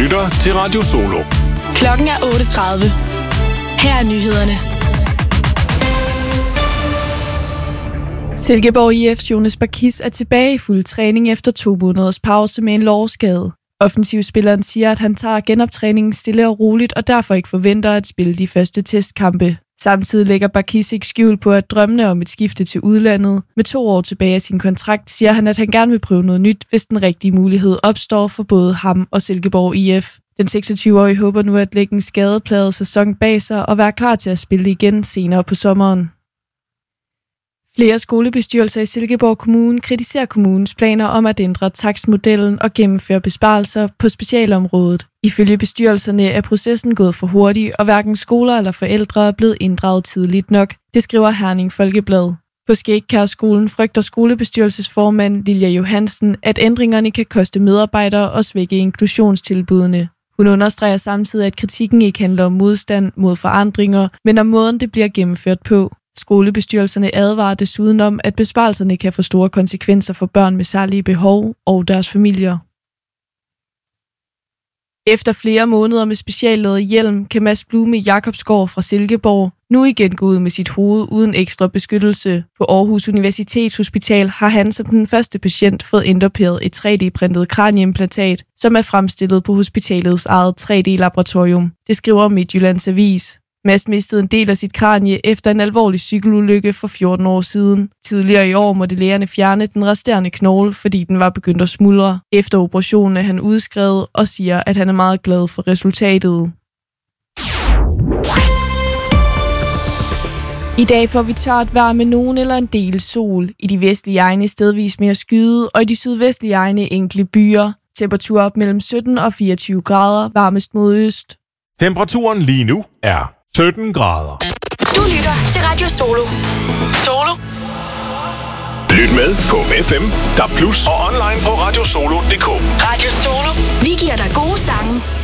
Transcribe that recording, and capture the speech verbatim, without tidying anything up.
lytter til Radio Solo. Klokken er otte tredive. Her er nyhederne. Silkeborg I F's Jonas Bakis er tilbage i fuld træning efter to måneders pause med en lårskade. Offensivspilleren siger, at han tager genoptræningen stille og roligt, og derfor ikke forventer at spille de første testkampe. Samtidig lægger Bakis ikke skjul på, at drømmene om et skifte til udlandet. Med to år tilbage af sin kontrakt siger han, at han gerne vil prøve noget nyt, hvis den rigtige mulighed opstår for både ham og Silkeborg I F. Den seksogtyve-årige håber nu at lægge en skadeplaget sæson bag sig og være klar til at spille igen senere på sommeren. Flere skolebestyrelser i Silkeborg Kommune kritiserer kommunens planer om at ændre takstmodellen og gennemføre besparelser på specialområdet. Ifølge bestyrelserne er processen gået for hurtigt, og hverken skoler eller forældre er blevet inddraget tidligt nok. Det skriver Herning Folkeblad. På Skægkærskolen frygter skolebestyrelsesformand Lilja Johansen, at ændringerne kan koste medarbejdere og svække inklusionstilbudene. Hun understreger samtidig, at kritikken ikke handler om modstand mod forandringer, men om måden det bliver gennemført på. Skolebestyrelserne advarer desuden om, at besparelserne kan få store konsekvenser for børn med særlige behov og deres familier. Efter flere måneder med speciallavet hjelm, kan Mads Blume Jakobsgaard fra Silkeborg nu igen gå ud med sit hoved uden ekstra beskyttelse. På Aarhus Universitetshospital har han som den første patient fået indoperet et tre D-printet kranieimplantat, som er fremstillet på hospitalets eget tre D-laboratorium. Det skriver Midtjyllands Avis. Mads mistede en del af sit kranie efter en alvorlig cykelulykke for fjorten år siden. Tidligere i år måtte lægerne fjerne den resterende knogle, fordi den var begyndt at smuldre. Efter operationen er han udskrevet og siger, at han er meget glad for resultatet. I dag får vi tørt vejr med nogen eller en del sol. I de vestlige egne stedvis mere skyde, og i de sydvestlige egne enkelte byer. Temperatur op mellem sytten og fireogtyve grader, varmest mod øst. Temperaturen lige nu er sytten grader. Du lytter til Radio Solo. Solo. Lyt med på F M, D A B plus og online på radiosolo punktum d k. Radio Solo. Vi giver dig gode sange